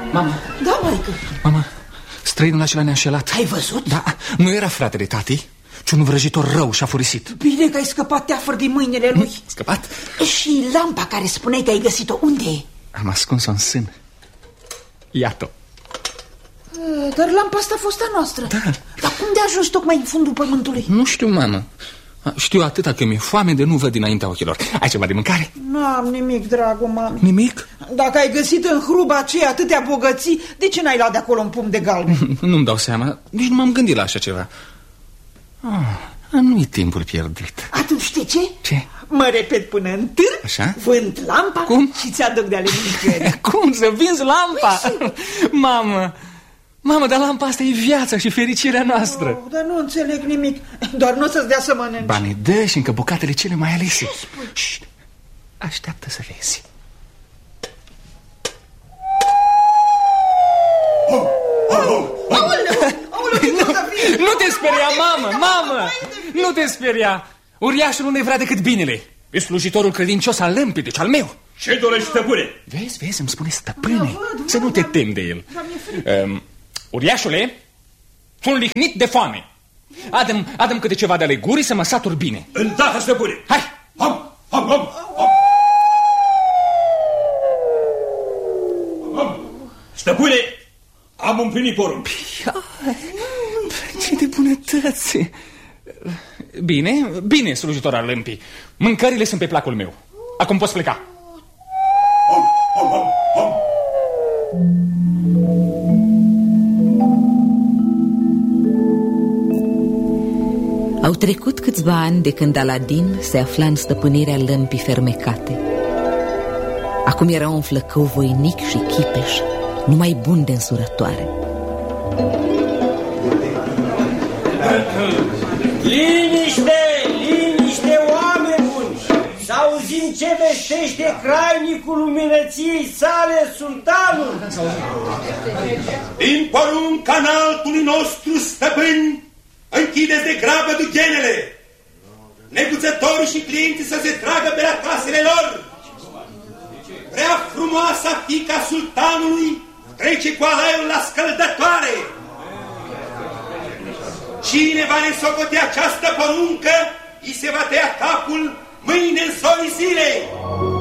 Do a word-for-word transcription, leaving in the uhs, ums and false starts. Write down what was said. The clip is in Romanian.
Mama. Da, maică. Mama, străinul acela ne-a înșelat. Ai văzut? Da, nu era fratele tati, ci un vrăjitor rău și-a furisit. Bine că ai scăpat teafăr din mâinile lui. Scăpat? Și lampa care spuneai că ai găsit-o, unde e? Am ascuns-o în sân. Iată-o. Dar lampa asta a fost a noastră. Da. Dar cum de-a ajuns tocmai în fundul pământului? Nu știu, mamă. Știu atâta că mi-e foame de nu văd dinaintea ochilor. Ai ceva de mâncare? Nu am nimic, dragul mami. Nimic? Dacă ai găsit în hruba aceea atâtea bogății, de ce n-ai luat de acolo un pumn de galben? Nu-mi dau seama, nici nu m-am gândit la așa ceva. Ah, nu-i timpul pierdut. Atunci știi ce? Ce? Mă repet până în târg, așa? vând lampa. Cum? Și ți-aduc de ale mâncării. Cum să vinzi lampa? Păi, mamă, mamă, dar lampa asta e viața și fericirea noastră. Oh, dar nu înțeleg nimic, doar nu o să-ți dea să mănânci. Banii dă și încă bucatele cele mai alese. Ce spui? Șt, așteaptă să vezi. Oh, oh, aoleu, aoleu, nu, nu te speria, mamă, mamă, nu te speria. Uriașul nu ne vrea decât binele. E slujitorul credincios al lămpii, deci al meu. Ce dorești, stăpâne? Vezi, vezi, îmi spune stăpâne. Să nu te temi de el. um, Uriașule, sunt lihnit de foame. Adă-mi adă câte ceva de ale gurii să mă satur bine. Îndată, stăpâne. Hai. Ham, ham, ham, ham. Ham. Stăpâne, am împlinit porumb. Ce de bunătăți. Bine, bine, slujitor al lămpii. Mâncările sunt pe placul meu. Acum poți pleca. Ham, ham, ham, ham. Au trecut câțiva ani de când Aladin se afla în stăpânirea lămpii fermecate. Acum era un flăcău voinic și chipeș, numai bun de însurătoare. Liniște, liniște, oameni buni! Să auzim ce veștește crainicul luminăției sale, sultanul! Din porunca înaltului nostru stăpân, închideți de grabă dughenele! Neguțătorii și clienții să se tragă pe la casele lor! Prea frumoasa fiica sultanului trece cu alaiul la scăldătoare! Cine va nesocoti această poruncă, îi se va tăia capul mâine în zorii zilei!